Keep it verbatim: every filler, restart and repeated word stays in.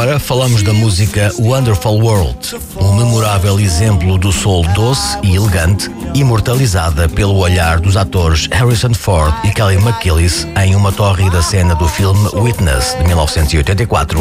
agora falamos da música Wonderful World, um memorável exemplo do soul doce e elegante, imortalizada pelo olhar dos atores Harrison Ford e Kelly McGillis em uma tórrida cena do filme Witness, de mil novecentos e oitenta e quatro,